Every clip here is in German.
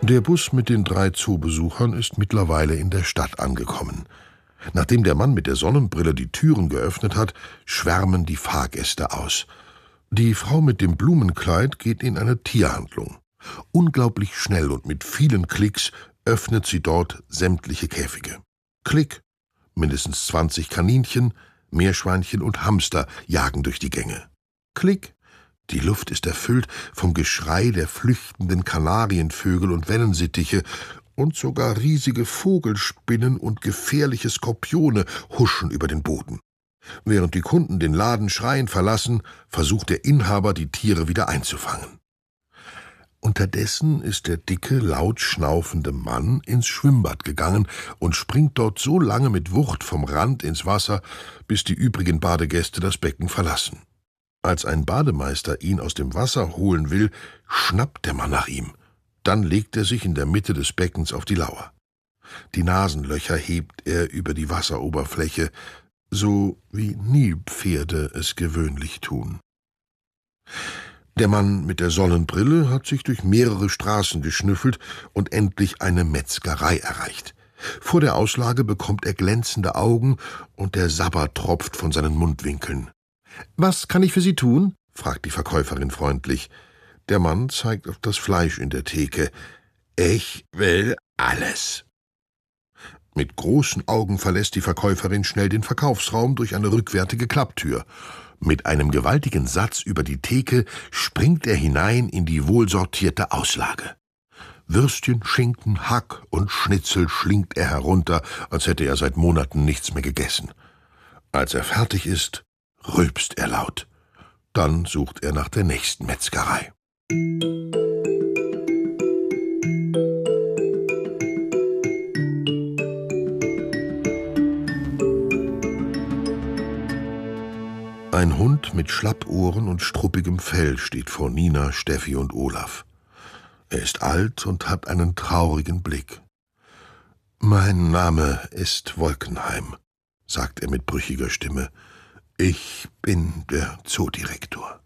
Der Bus mit den 3 Zoobesuchern ist mittlerweile in der Stadt angekommen. Nachdem der Mann mit der Sonnenbrille die Türen geöffnet hat, schwärmen die Fahrgäste aus. Die Frau mit dem Blumenkleid geht in eine Tierhandlung. Unglaublich schnell und mit vielen Klicks öffnet sie dort sämtliche Käfige. Klick! Mindestens 20 Kaninchen, Meerschweinchen und Hamster jagen durch die Gänge. Klick! Die Luft ist erfüllt vom Geschrei der flüchtenden Kanarienvögel und Wellensittiche, und sogar riesige Vogelspinnen und gefährliche Skorpione huschen über den Boden. Während die Kunden den Laden schreiend verlassen, versucht der Inhaber, die Tiere wieder einzufangen. Unterdessen ist der dicke, laut schnaufende Mann ins Schwimmbad gegangen und springt dort so lange mit Wucht vom Rand ins Wasser, bis die übrigen Badegäste das Becken verlassen. Als ein Bademeister ihn aus dem Wasser holen will, schnappt der Mann nach ihm. Dann legt er sich in der Mitte des Beckens auf die Lauer. Die Nasenlöcher hebt er über die Wasseroberfläche, so wie Nilpferde es gewöhnlich tun. Der Mann mit der Sonnenbrille hat sich durch mehrere Straßen geschnüffelt und endlich eine Metzgerei erreicht. Vor der Auslage bekommt er glänzende Augen und der Sabber tropft von seinen Mundwinkeln. »Was kann ich für Sie tun?« fragt die Verkäuferin freundlich. Der Mann zeigt auf das Fleisch in der Theke. »Ich will alles.« Mit großen Augen verlässt die Verkäuferin schnell den Verkaufsraum durch eine rückwärtige Klapptür. Mit einem gewaltigen Satz über die Theke springt er hinein in die wohlsortierte Auslage. Würstchen, Schinken, Hack und Schnitzel schlingt er herunter, als hätte er seit Monaten nichts mehr gegessen. Als er fertig ist, rülpst er laut. Dann sucht er nach der nächsten Metzgerei. Ein Hund mit Schlappohren und struppigem Fell steht vor Nina, Steffi und Olaf. Er ist alt und hat einen traurigen Blick. »Mein Name ist Wolkenheim«, sagt er mit brüchiger Stimme. »Ich bin der Zoodirektor.«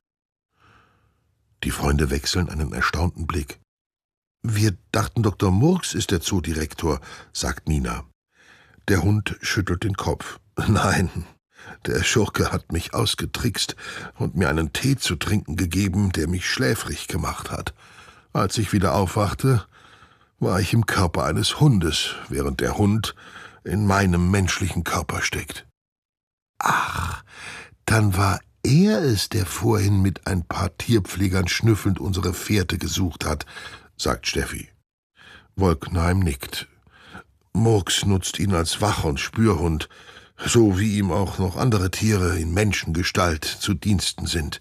Die Freunde wechseln einen erstaunten Blick. »Wir dachten, Dr. Murks ist der Zoodirektor«, sagt Nina. Der Hund schüttelt den Kopf. »Nein, der Schurke hat mich ausgetrickst und mir einen Tee zu trinken gegeben, der mich schläfrig gemacht hat. Als ich wieder aufwachte, war ich im Körper eines Hundes, während der Hund in meinem menschlichen Körper steckt.« »Ach, dann war er es, der vorhin mit ein paar Tierpflegern schnüffelnd unsere Fährte gesucht hat«, sagt Steffi. Wolkenheim nickt. »Murks nutzt ihn als Wach- und Spürhund, so wie ihm auch noch andere Tiere in Menschengestalt zu Diensten sind.«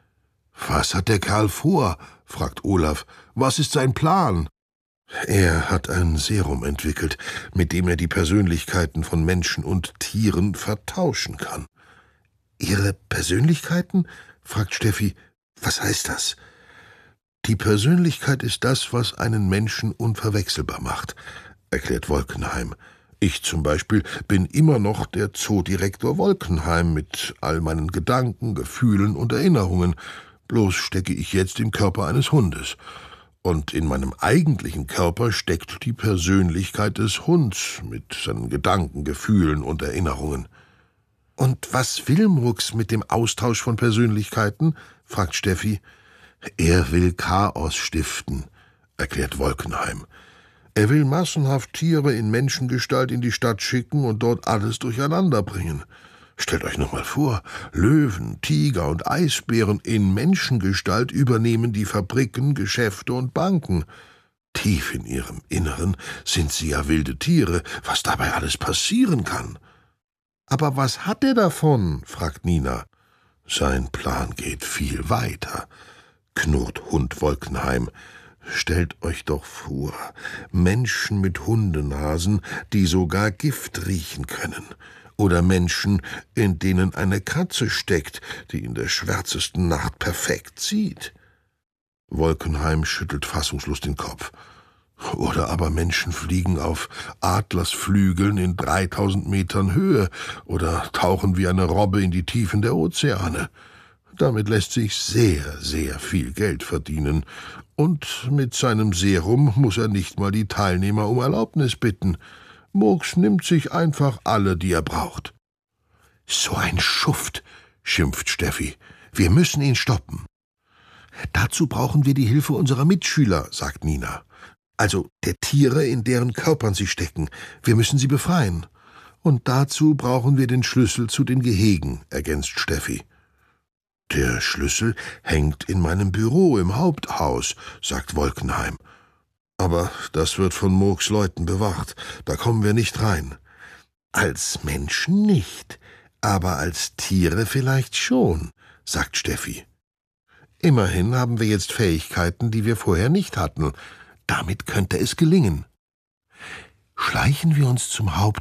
»Was hat der Kerl vor?« fragt Olaf. »Was ist sein Plan?« »Er hat ein Serum entwickelt, mit dem er die Persönlichkeiten von Menschen und Tieren vertauschen kann.« »Ihre Persönlichkeiten?« fragt Steffi. »Was heißt das?« »Die Persönlichkeit ist das, was einen Menschen unverwechselbar macht«, erklärt Wolkenheim. »Ich zum Beispiel bin immer noch der Zoodirektor Wolkenheim mit all meinen Gedanken, Gefühlen und Erinnerungen. Bloß stecke ich jetzt im Körper eines Hundes. Und in meinem eigentlichen Körper steckt die Persönlichkeit des Hunds mit seinen Gedanken, Gefühlen und Erinnerungen.« »Und was will Murks mit dem Austausch von Persönlichkeiten?« fragt Steffi. »Er will Chaos stiften«, erklärt Wolkenheim. »Er will massenhaft Tiere in Menschengestalt in die Stadt schicken und dort alles durcheinander bringen. Stellt euch noch mal vor, Löwen, Tiger und Eisbären in Menschengestalt übernehmen die Fabriken, Geschäfte und Banken. Tief in ihrem Inneren sind sie ja wilde Tiere, was dabei alles passieren kann.« »Aber was hat er davon?« fragt Nina. »Sein Plan geht viel weiter«, knurrt Hund Wolkenheim. »Stellt euch doch vor, Menschen mit Hundenasen, die sogar Gift riechen können. Oder Menschen, in denen eine Katze steckt, die in der schwärzesten Nacht perfekt sieht.« Wolkenheim schüttelt fassungslos den Kopf. »Oder aber Menschen fliegen auf Adlersflügeln in 3000 Metern Höhe oder tauchen wie eine Robbe in die Tiefen der Ozeane. Damit lässt sich sehr, sehr viel Geld verdienen. Und mit seinem Serum muss er nicht mal die Teilnehmer um Erlaubnis bitten. Murks nimmt sich einfach alle, die er braucht. »So ein Schuft«, schimpft Steffi. »Wir müssen ihn stoppen.« »Dazu brauchen wir die Hilfe unserer Mitschüler«, sagt Nina. »Also der Tiere, in deren Körpern sie stecken. Wir müssen sie befreien. Und dazu brauchen wir den Schlüssel zu den Gehegen«, ergänzt Steffi. »Der Schlüssel hängt in meinem Büro im Haupthaus«, sagt Wolkenheim. »Aber das wird von Murks Leuten bewacht. Da kommen wir nicht rein.« »Als Menschen nicht, aber als Tiere vielleicht schon«, sagt Steffi. »Immerhin haben wir jetzt Fähigkeiten, die wir vorher nicht hatten. Damit könnte es gelingen.« »Schleichen wir uns zum Haupthaus